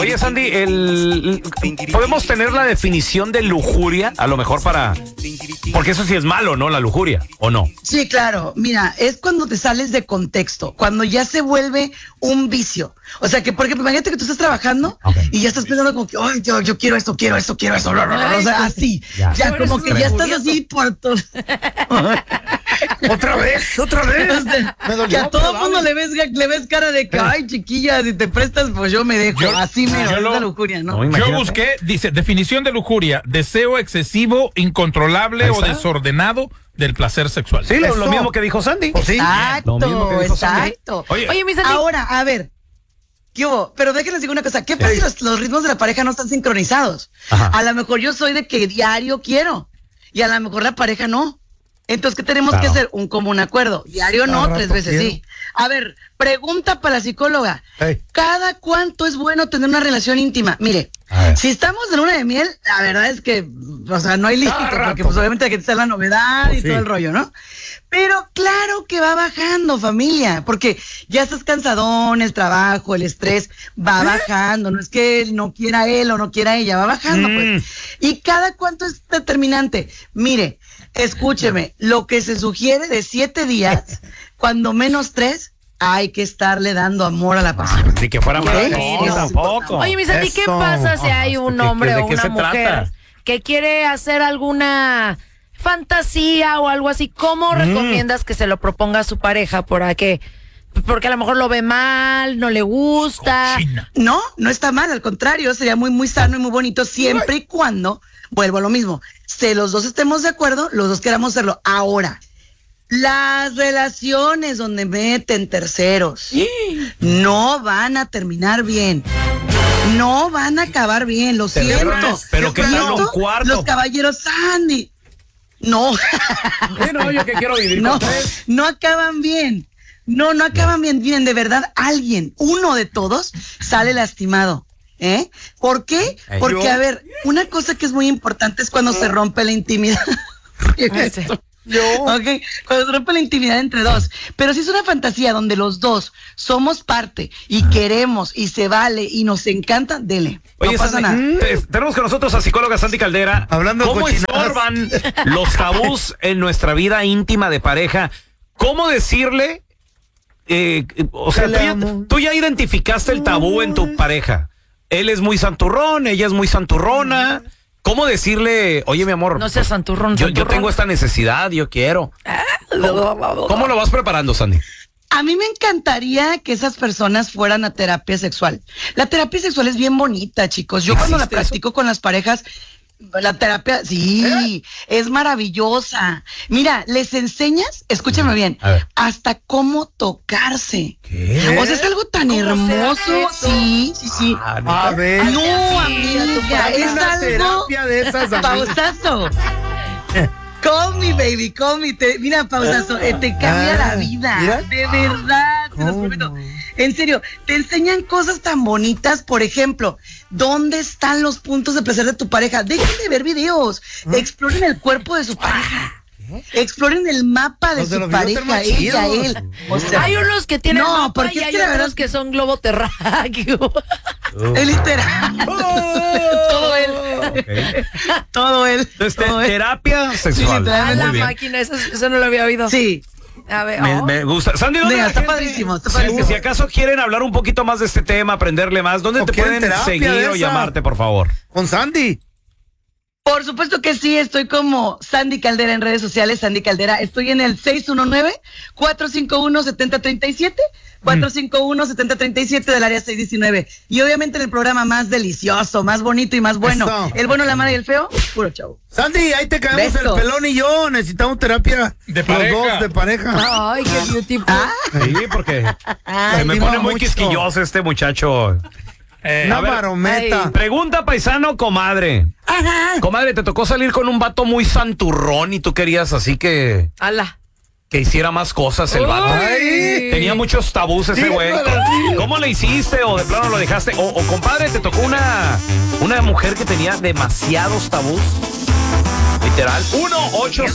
Oye, Sandy, ¿podemos tener la definición de lujuria? A lo mejor porque eso sí es malo, ¿no? La lujuria, ¿o no? Sí, claro. Mira, es cuando te sales de contexto, cuando ya se vuelve un vicio. O sea, que, por ejemplo, imagínate que tú estás trabajando y ya estás pensando como que, ay, yo quiero esto. O sea, así. Ya como que ya estás así por todo. Otra vez. O sea, que a todo mundo le ves cara de que, ay, chiquilla, si te prestas, pues yo me dejo. Así mero, es la lujuria, ¿no? Yo busqué, dice, definición de lujuria: deseo excesivo, incontrolable o desordenado del placer sexual. Sí, lo mismo que dijo Sandy. Pues sí. Exacto. Oye, mi Sandy. Ahora, a ver, ¿qué hubo? Pero déjenles digo una cosa, ¿qué pasa si los ritmos de la pareja no están sincronizados? Ajá. A lo mejor yo soy de que diario quiero y a lo mejor la pareja no. Entonces, ¿qué tenemos que hacer? Un común acuerdo. Diario no, 3 veces sí. A ver, pregunta para la psicóloga. ¿Cada cuánto es bueno tener una relación íntima? Mire, si estamos en luna de miel, la verdad es que, o sea, no hay límite, porque pues obviamente hay que estar la novedad y todo el rollo, ¿no? Pero claro que va bajando, familia, porque ya estás cansadón, el trabajo, el estrés va bajando. No es que no quiera él o no quiera ella, va bajando, pues. ¿Y cada cuánto es determinante? Mire, escúcheme, lo que se sugiere de 7 días, cuando menos 3, hay que estarle dando amor a la persona. Ni que fuera malo. No, Tampoco. Oye, mi Sandy, ¿qué pasa si hay un hombre o una mujer que quiere hacer alguna fantasía o algo así? ¿Cómo recomiendas que se lo proponga a su pareja para que? Porque a lo mejor lo ve mal, no le gusta. No está mal, al contrario, sería muy, muy sano y muy bonito siempre y cuando, vuelvo a lo mismo, si los dos estemos de acuerdo, los dos queramos hacerlo. Ahora, las relaciones donde meten terceros no van a terminar bien. No van a acabar bien, lo siento. Pero que tal un cuarto. Los caballeros Sandy. No. Yo que quiero vivir con ustedes. No acaban bien. No acaban bien. Miren, de verdad, uno de todos, sale lastimado. ¿Por qué? Porque, a ver, una cosa que es muy importante es cuando se rompe la intimidad. Cuando se rompe la intimidad entre dos. Pero si es una fantasía donde los dos somos parte y queremos y se vale y nos encanta, dele. Oye, no pasa nada. Tenemos con nosotros a psicóloga Sandy Caldera. Hablando de ¿Cómo estorban los tabús en nuestra vida íntima de pareja? ¿Cómo decirle? O sea, tú ya identificaste el tabú en tu pareja. Él es muy santurrón, ella es muy santurrona. ¿Cómo decirle, oye, mi amor? No seas santurrón. Yo tengo esta necesidad, yo quiero. ¿Cómo lo vas preparando, Sandy? A mí me encantaría que esas personas fueran a terapia sexual. La terapia sexual es bien bonita, chicos. Yo cuando la practico con las parejas, la terapia, es maravillosa. Mira, les enseñas, escúchame bien, hasta cómo tocarse. ¿Qué? O sea, es algo tan hermoso. Sí. A ver. No, amiga, es algo terapia de esas, pausazo. Call me, baby, call me. Mira, pausazo, te cambia la vida. ¿Mira? De verdad, te los prometo. En serio, te enseñan cosas tan bonitas. Por ejemplo, ¿dónde están los puntos de placer de tu pareja? Dejen de ver videos. Exploren el cuerpo de su pareja. Exploren el mapa de su pareja, ella, él. O sea, hay unos que tienen mapa porque y hay otros que son globo terráqueo. Es literal. Todo él. Todo él. Entonces, terapia sexual. A la máquina, eso no lo había oído. Sí. A ver, me gusta. Sandy, ¿dónde está padrísimo, Si acaso quieren hablar un poquito más de este tema, aprenderle más, ¿dónde te pueden seguir o llamarte, por favor? Con Sandy. Por supuesto que sí, estoy como Sandy Caldera en redes sociales, Sandy Caldera. Estoy en el 619-451-7037, 451-7037 del área 619. Y obviamente en el programa más delicioso, más bonito y más bueno. Eso. El bueno, la mala y el feo, puro chavo. Sandy, ahí te caemos el pelón y yo. Necesitamos terapia de pareja. Los dos de pareja. Ay, qué beautiful. Sí, porque se me pone muy quisquilloso este muchacho. Una marometa. Pregunta paisano, comadre. Comadre, te tocó salir con un vato muy santurrón y tú querías así que hiciera más cosas el vato. Tenía muchos tabús ese güey. ¿Cómo le hiciste o de plano lo dejaste? O compadre, te tocó una mujer que tenía demasiados tabús. Literal. 1-8